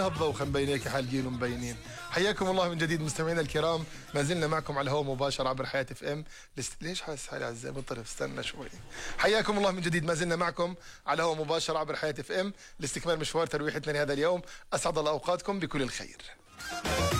هالهبه وخنبينيك حالقين ومبينين. حياكم الله من جديد مستمعينا الكرام، ما زلنا معكم على الهواء مباشر عبر حياة اف ام. ليش حاسس حالي عزام بالطرف؟ استنى شوي. حياكم الله من جديد، ما زلنا معكم على الهواء مباشر عبر حياة اف ام لاستكمال مشوار ترويحتنا لهذا اليوم. اسعد الله اوقاتكم بكل الخير.